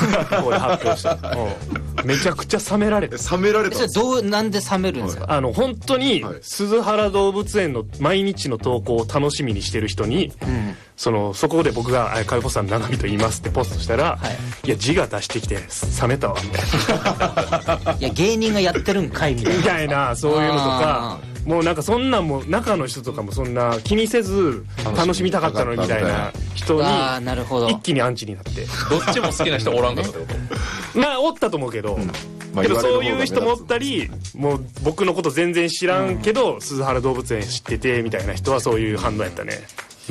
ここで発表した。めちゃくちゃ冷められた。 冷められたんですか？ なんで冷めるんですか？ 本当に鈴原動物園の毎日の投稿を楽しみにしてる人に、そこで僕がカイポさん長見と言いますってポストしたら、いや字が出してきて冷めたわみたいな。 いや芸人がやってるんかいみたいなそういうのとか、もうなんかそんなんも中の人とかもそんな気にせず楽しみたかったのにみたいな人に一気にアンチになって。 どっちも好きな人おらんかったってこと？ まあおったと思うけど、けどそういう人もおったり、もう僕のこと全然知らんけど鈴原動物園知っててみたいな人はそういう反応やったね。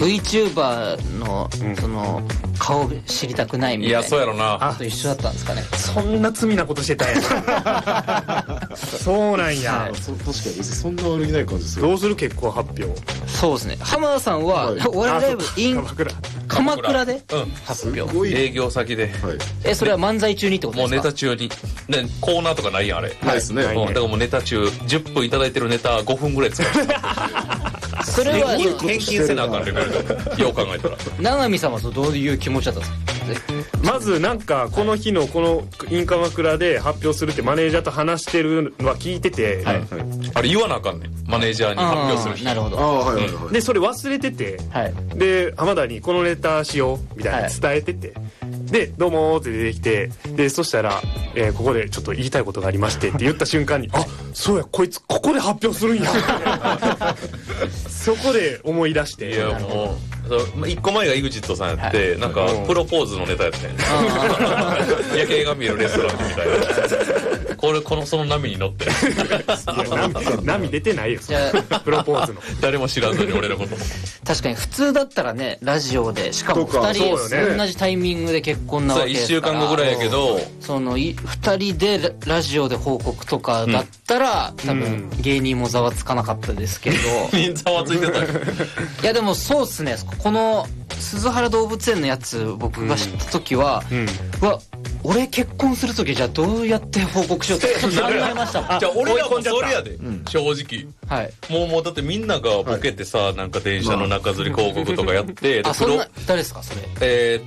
VTuber のその顔知りたくないみたいな。 いやそうやろな。 と一緒だったんですかね。 そんな罪なことしてたんや。そうなんや。 確かにそんな悪気ない感じですよ。 どうする結婚発表？ そうですね。浜田さんはお笑いライブ鎌倉で発表。 営業先で。 それは漫才中にってことですか？ もうネタ中に。コーナーとかないやんあれ。 ないですね。 だからもうネタ中10分いただいてるネタ5分ぐらい使う。 それは返金せなあかんレベルでよう考えたら。 永見さんはどういう気持ちだったんですか？ まずなんかこの日のこのイン鎌倉で発表するってマネージャーと話してるのは聞いてて、 あれ言わなあかんねんマネージャーに発表する日。 なるほど。 でそれ忘れてて、で浜田にこのネタしようみたいな伝えてて、でどうもって出てきて、でそしたら、ここでちょっと言いたいことがありましてって言った瞬間に、あそうやこいつここで発表するんやそこで思い出して。 いやもう1個前が EXIT さんやって、なんかプロポーズのネタやったんや夜景が見えるレストランみたいな。その波に乗って波出てないよプロポーズの。 誰も知らずに俺のこと。 確かに普通だったらねラジオでしかも2人同じタイミングで結婚なわけですから。 1週間後ぐらいやけど 2人でラジオで報告とかだったら多分芸人もざわつかなかったですけど。 芸人ざわついてた。 いやでもそうっすね。この鈴原動物園のやつ僕が知った時は、俺結婚する時じゃあどうやって報告しようって考えましたもん。 じゃあ俺らもそれやで、正直。もうだってみんながボケてさ、なんか電車の中吊り広告とかやって。 誰ですかそれ？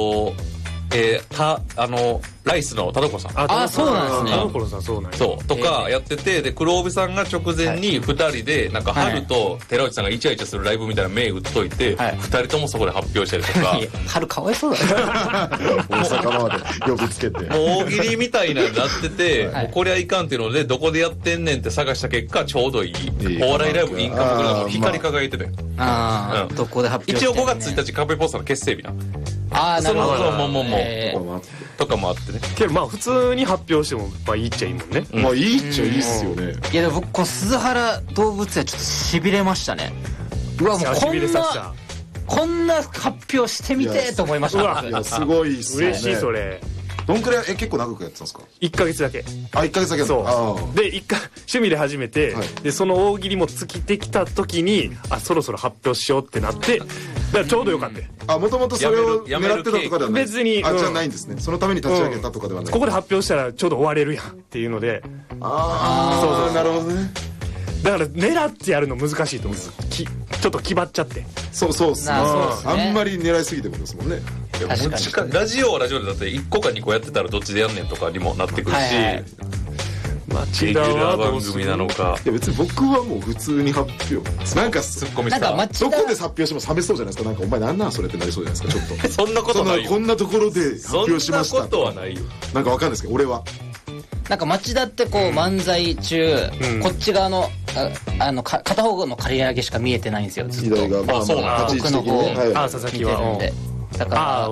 ライスの田所さん。 そうなんですね。 田所さんそうなんや。 そうとかやってて、で黒帯さんが直前に2人でなんか春と寺内さんがイチャイチャするライブみたいな銘打っといて、2人ともそこで発表したりとか。 春かわいそうだね。 大阪まで呼びつけて。 もう大喜利みたいなになってて、もうこりゃいかんっていうのでどこでやってんねんって探した結果ちょうどいいお笑いライブインカムぐらいの光り輝いてたよ。 どこで発表して。 一応5月1日カフェポスターの結成日な。 なるほど。 とかもあってね。 けどまあ普通に発表してもまあいいっちゃいいもんね。 まあいいっちゃいいっすよね。 いやでも僕この鈴原動物園ちょっと痺れましたね。うわもうこんな発表してみてと思いました。 いやすごいっすね。 嬉しいそれ。 どんくらい結構長くやってたんですか ？1ヶ月だけ。 1ヶ月だけ。 そうで趣味で始めて、でその大喜利も尽きてきた時にそろそろ発表しようってなって、だからちょうどよかった。 もともとそれを狙ってたとかではない。 別にじゃないんですね。そのために立ち上げたとかではない。 ここで発表したらちょうど終われるやんっていうので。 そうなるほどね。 だから狙ってやるの難しいと思うんです。ちょっと気張っちゃって。 そうっすね。あんまり狙いすぎてもですもんね。 ラジオはラジオでだって1個か2個やってたらどっちでやんねんとかにもなってくるし、 町田は番組なのか。 いや別に僕はもう普通に発表。なんかツッコミした。 どこで発表しても冷めそうじゃないですか。なんかお前なんなんそれってなりそうじゃないですかちょっと。 そんなことないよ。 こんなところで発表しました。 そんなことはないよ。 なんかわかんないですけど俺は。 なんか町田ってこう漫才中、こっち側の片方の刈り上げしか見えてないんですよずっと。 そうなん僕の方佐々木は。 だから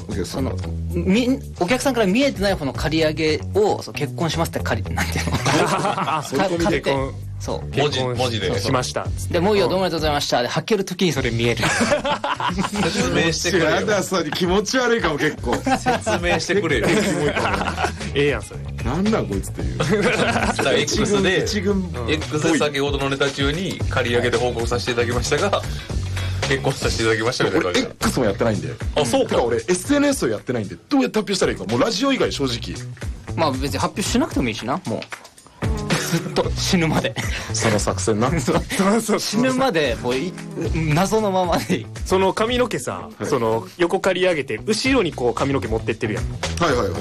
お客さんから見えてない方の刈り上げを結婚しますってなんていうの結婚そう文字でしましたでもういいよどうもありがとうございましたで履ける時にそれ見える。 説明してくれよ。 やだそれ気持ち悪いかも結構。 説明してくれよ。 ええやんそれ。 なんなんこいつっていう。 X で先ほどのネタ中に刈り上げで報告させていただきましたが結婚させていただきましたみたいな。 俺 X もやってないんで。 そうか。 俺 SNS をやってないんでどうやって発表したらいいか。もうラジオ以外正直。 まあ別に発表しなくてもいいしなもう。ずっと死ぬまでその作戦な。 死ぬまでもう謎のままで。 その髪の毛さ、その横刈り上げて後ろにこう髪の毛持ってってるやん。 はいはいはい。